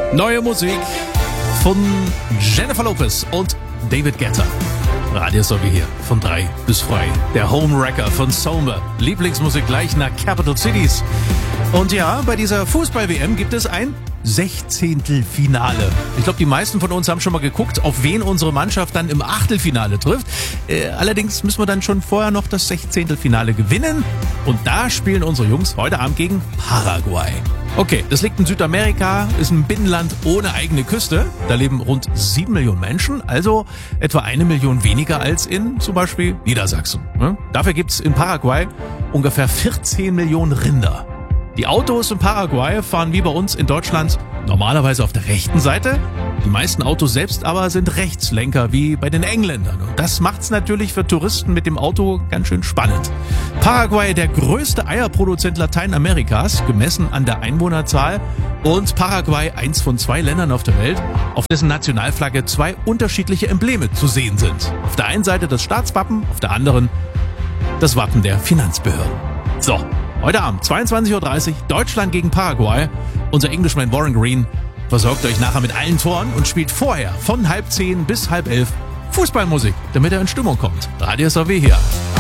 Neue Musik von Jennifer Lopez und David Guetta. Radio Sobi hier von 3 bis frei. Der Homewrecker von Somber. Lieblingsmusik gleich nach Capital Cities. Und ja, bei dieser Fußball-WM gibt es ein Sechzehntelfinale. Ich glaube, die meisten von uns haben schon mal geguckt, auf wen unsere Mannschaft dann im Achtelfinale trifft. Allerdings müssen wir dann schon vorher noch das Sechzehntelfinale gewinnen. Und da spielen unsere Jungs heute Abend gegen Paraguay. Okay, das liegt in Südamerika, ist ein Binnenland ohne eigene Küste. Da leben rund 7 Millionen Menschen, also etwa 1 Million weniger als in zum Beispiel Niedersachsen. Dafür gibt's in Paraguay ungefähr 14 Millionen Rinder. Die Autos in Paraguay fahren wie bei uns in Deutschland normalerweise auf der rechten Seite. Die meisten Autos selbst aber sind Rechtslenker wie bei den Engländern. Und das macht's natürlich für Touristen mit dem Auto ganz schön spannend. Paraguay, der größte Eierproduzent Lateinamerikas, gemessen an der Einwohnerzahl. Und Paraguay, eins von 2 Ländern auf der Welt, auf dessen Nationalflagge 2 unterschiedliche Embleme zu sehen sind. Auf der einen Seite das Staatswappen, auf der anderen das Wappen der Finanzbehörden. So. Heute Abend, 22.30 Uhr, Deutschland gegen Paraguay. Unser Englishman Warren Green versorgt euch nachher mit allen Toren und spielt vorher von 9:30 bis 10:30 Fußballmusik, damit er in Stimmung kommt. Radio SAW hier.